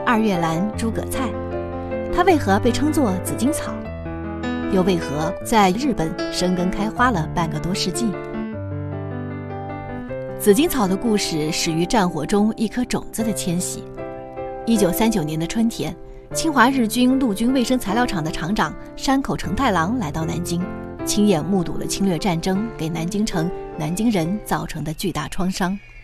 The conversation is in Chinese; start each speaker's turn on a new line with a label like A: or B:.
A: 二月兰、诸葛菜，它为何被称作紫荆草？又为何在日本生根开花了半个多世纪？紫荆草的故事始于战火中一颗种子的迁徙。1939年的春天，侵华日军陆军卫生材料厂的厂长山口承太郎来到南京，亲眼目睹了侵略战争给南京城、南京人造成的巨大创伤。